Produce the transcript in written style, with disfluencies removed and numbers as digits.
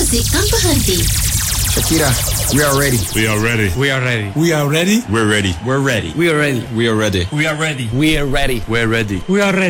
Muzik tanpa henti. Shakira, we are ready. We are ready. We are ready. We are ready. We're ready. We're ready. We are ready. We are ready. We are ready. We are ready. We're ready. We are ready.